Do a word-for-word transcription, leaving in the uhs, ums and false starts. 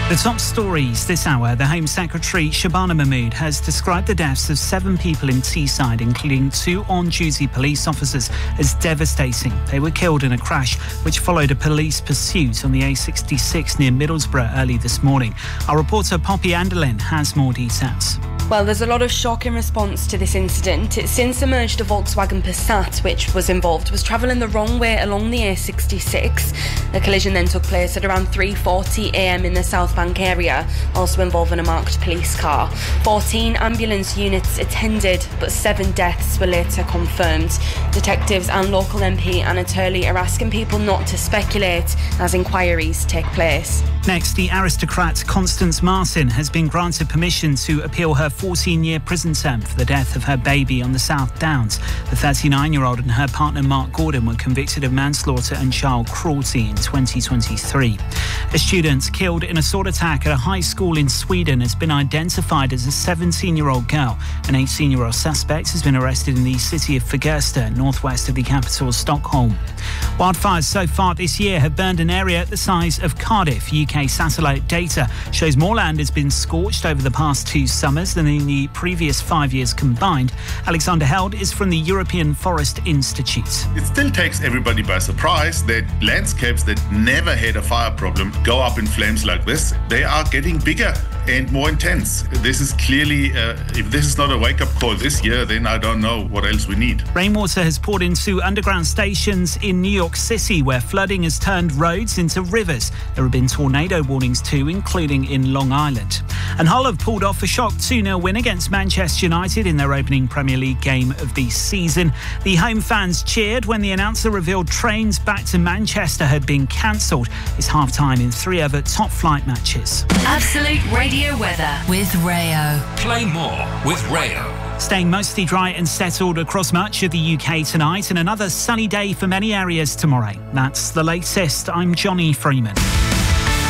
The top stories this hour. The Home Secretary, Shabana Mahmood, has described the deaths of seven people in Teesside, including two on-duty police officers, as devastating. They were killed in a crash which followed a police pursuit on the A sixty-six near Middlesbrough early this morning. Our reporter Poppy Anderlin has more details. Well, there's a lot of shock in response to this incident. It's since emerged a Volkswagen Passat, which was involved, was travelling the wrong way along the A sixty-six. The collision then took place at around three forty a m in the South Bank area, also involving a marked police car. fourteen ambulance units attended, but seven deaths were later confirmed. Detectives and local M P Anna Turley are asking people not to speculate as inquiries take place. Next, the aristocrat Constance Martin has been granted permission to appeal her fourteen-year prison term for the death of her baby on the South Downs. The thirty-nine-year-old and her partner Mark Gordon were convicted of manslaughter and child cruelty in twenty twenty-three. A student killed in a sword attack at a high school in Sweden has been identified as a seventeen-year-old girl. An eighteen-year-old suspect has been arrested in the city of Fagersta, northwest of the capital Stockholm. Wildfires so far this year have burned an area the size of Cardiff. U K satellite data shows more land has been scorched over the past two summers than in the previous five years combined. Alexander Held is from the European Forest Institute. It still takes everybody by surprise that landscapes that never had a fire problem go up in flames like this. They are getting bigger and more intense. This is clearly, uh, if this is not a wake-up call this year, then I don't know what else we need. Rainwater has poured into underground stations in New York City, where flooding has turned roads into rivers. There have been tornado warnings too, including in Long Island. And Hull have pulled off a shock two nil win against Manchester United in their opening Premier League game of the season. The home fans cheered when the announcer revealed trains back to Manchester had been cancelled. It's half-time in three other top-flight matches. Absolute Radio weather with Rayo. Play more with Rayo. Staying mostly dry and settled across much of the U K tonight, and another sunny day for many areas tomorrow. That's the latest. I'm Johnny Freeman.